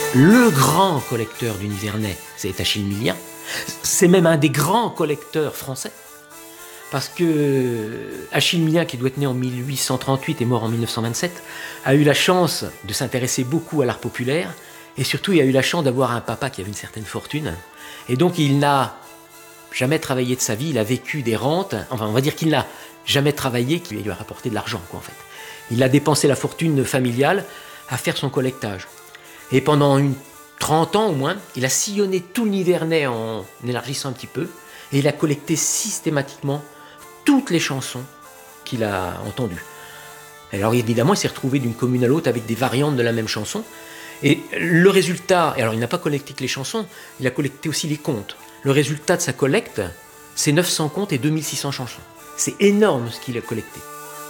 Le grand collecteur du Nivernais, c'est Achille Millien. C'est même un des grands collecteurs français. Parce que Achille Millien, qui doit être né en 1838 et mort en 1927, a eu la chance de s'intéresser beaucoup à l'art populaire. Et surtout, il a eu la chance d'avoir un papa qui avait une certaine fortune. Et donc, il n'a jamais travaillé de sa vie. Il a vécu des rentes. Enfin, on va dire qu'il n'a jamais travaillé, qui lui a rapporté de l'argent, quoi, en fait. Il a dépensé la fortune familiale à faire son collectage. Et pendant 30 ans au moins, il a sillonné tout le Nivernais en élargissant un petit peu. Et il a collecté systématiquement toutes les chansons qu'il a entendues. Alors évidemment, il s'est retrouvé d'une commune à l'autre avec des variantes de la même chanson. Et le résultat, et alors il n'a pas collecté que les chansons, il a collecté aussi les contes. Le résultat de sa collecte, c'est 900 contes et 2600 chansons. C'est énorme ce qu'il a collecté.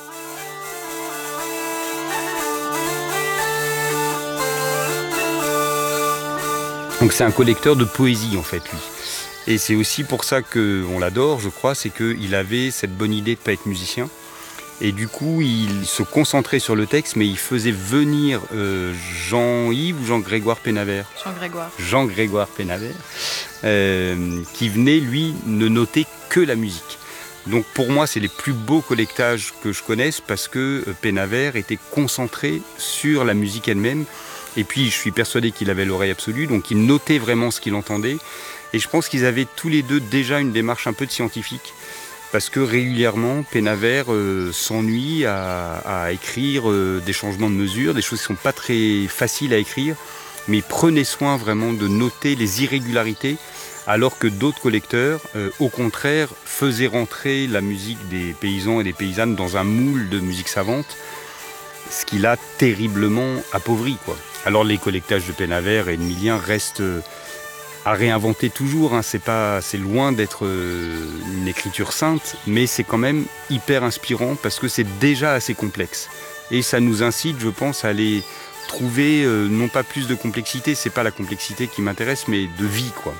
Donc c'est un collecteur de poésie en fait, lui. Et c'est aussi pour ça qu'on l'adore, je crois, c'est qu'il avait cette bonne idée de ne pas être musicien. Et du coup, il se concentrait sur le texte, mais il faisait venir Jean-Yves ou Jean-Grégoire Pénavert. Jean-Grégoire. Jean-Grégoire Pénavert, qui venait, lui, ne noter que la musique. Donc pour moi, c'est les plus beaux collectages que je connaisse parce que Pénavert était concentré sur la musique elle-même. Et puis, je suis persuadé qu'il avait l'oreille absolue, donc il notait vraiment ce qu'il entendait. Et je pense qu'ils avaient tous les deux déjà une démarche un peu de scientifique. Parce que régulièrement, Pénavert s'ennuie à écrire des changements de mesure, des choses qui ne sont pas très faciles à écrire, mais il prenait soin vraiment de noter les irrégularités, alors que d'autres collecteurs, au contraire, faisaient rentrer la musique des paysans et des paysannes dans un moule de musique savante, ce qui l'a terriblement appauvri, quoi. Alors les collectages de Pénavert et de Millien restent à réinventer toujours, hein. C'est loin d'être une écriture sainte, mais c'est quand même hyper inspirant parce que c'est déjà assez complexe. Et ça nous incite, je pense, à aller trouver non pas plus de complexité, c'est pas la complexité qui m'intéresse, mais de vie, quoi.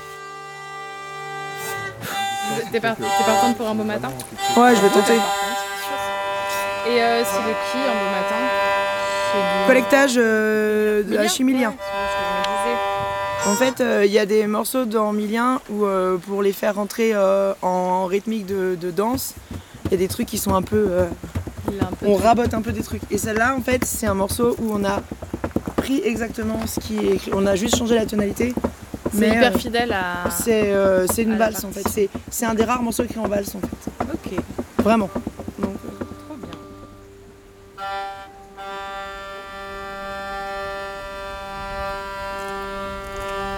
T'es partante pour un beau matin? Ouais, je vais tenter. Et c'est de qui un beau matin? Collectage de Achille Millien. En fait, il y a des morceaux dans Millien où pour les faire rentrer en rythmique de danse, il y a des trucs qui sont un peu... on rabote un peu des trucs. Et celle-là, en fait, c'est un morceau où on a pris exactement ce qui est écrit. On a juste changé la tonalité. C'est hyper fidèle à... C'est une valse, en fait. C'est un des rares morceaux écrits en valse, en fait. Ok. Vraiment.